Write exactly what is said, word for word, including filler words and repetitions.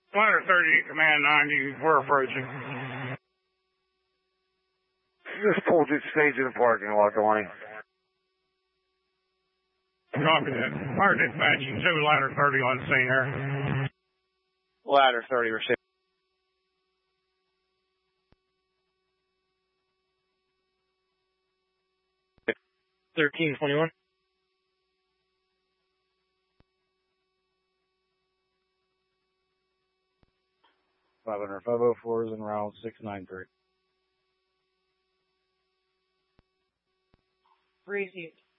Ladder thirty, Command ninety, we're approaching. Just pulled its stage in the parking lot, Delaney. Copy that. Fire dispatching, two ladder thirty on the scene here. Ladder thirty, receive. thirteen twenty-one. five hundred, five oh four is en route, six nine three. Received.